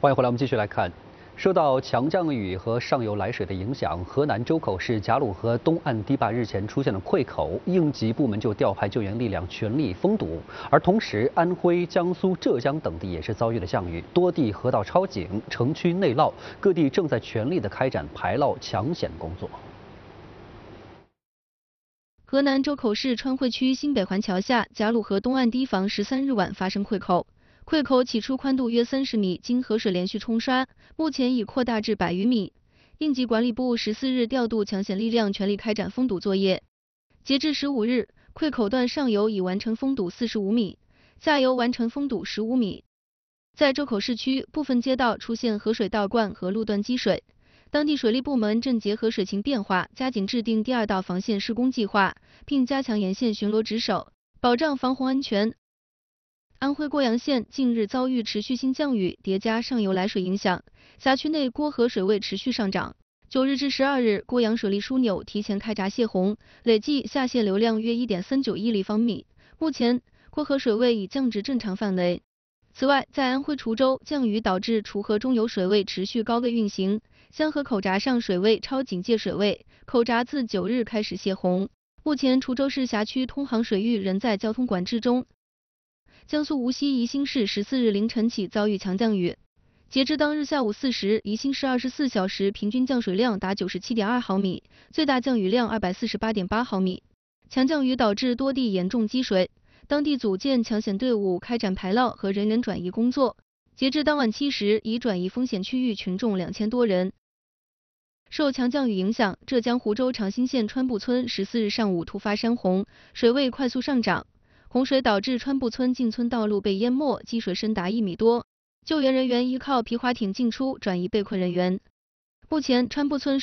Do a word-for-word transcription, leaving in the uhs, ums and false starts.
欢迎回来，我们继续来看。受到强降雨和上游来水的影响，河南周口市贾鲁河东岸堤坝日前出现了溃口，应急部门就调派救援力量全力封堵。而同时，安徽、江苏、浙江等地也是遭遇了降雨，多地河道超警，城区内涝，各地正在全力的开展排涝抢险工作。 河南周口市川汇区新北环桥下贾鲁河东岸堤防十三日晚发生溃口。溃口起初宽度约三十米，经河水连续冲刷，目前已扩大至百余米。应急管理部十四日调度抢险力量，全力开展封堵作业。截至十五日，溃口段上游已完成封堵四十五米，下游完成封堵十五米。在周口市区，部分街道出现河水倒灌和路段积水，当地水利部门正结合水情变化，加紧制定第二道防线施工计划，并加强沿线巡逻值守，保障防洪安全。安徽涡阳县近日遭遇持续性降雨，叠加上游来水影响，辖区内郭河水位持续上涨。九日至十二日，郭阳水利枢纽提前开闸泄洪，累计下泄流量约 一点三九亿立方米。目前，郭河水位已降至正常范围。此外，在安徽滁州，降雨导致滁河中游水位持续高位运行，香河口闸上水位超警戒水位，口闸自九日开始泄洪。目前，滁州市辖区通航水域仍在交通管制中。江苏无锡宜兴市十四日凌晨起遭遇强降雨，截至当日下午四时，宜兴市二十四小时平均降水量达 九十七点二毫米，最大降雨量 二百四十八点八毫米。强降雨导致多地严重积水，当地组建抢险队伍开展排涝和人员转移工作。截至当晚七时，已转移风险区域群众两千多人。受强降雨影响，浙江湖州长兴县川埠村十四日上午突发山洪，水位快速上涨。洪水导致川埠村进村道路被淹没，积水深达一米多，救援人员依靠皮划艇进出，转移被困人员。目前，川埠村